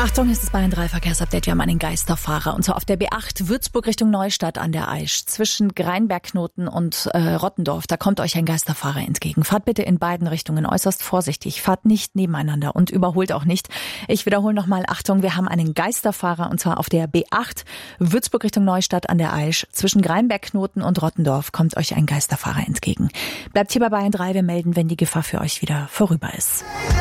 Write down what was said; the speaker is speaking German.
Achtung, hier ist das Bayern 3 Verkehrsupdate. Wir haben einen Geisterfahrer. Und zwar auf der B8 Würzburg Richtung Neustadt an der Aisch. Zwischen Greinbergknoten und Rottendorf. Da kommt euch ein Geisterfahrer entgegen. Fahrt bitte in beiden Richtungen äußerst vorsichtig. Fahrt nicht nebeneinander und überholt auch nicht. Ich wiederhole nochmal. Achtung, wir haben einen Geisterfahrer. Und zwar auf der B8 Würzburg Richtung Neustadt an der Aisch. Zwischen Greinbergknoten und Rottendorf kommt euch ein Geisterfahrer entgegen. Bleibt hier bei Bayern 3. Wir melden, wenn die Gefahr für euch wieder vorüber ist.